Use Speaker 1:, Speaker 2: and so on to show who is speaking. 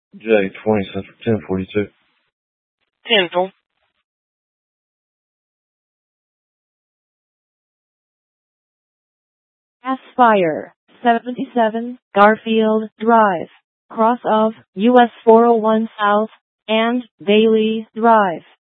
Speaker 1: J20 Central 1042.
Speaker 2: 10 中。
Speaker 3: Aspire, 77, Garfield Drive, cross of US 401 South and Bailey Drive.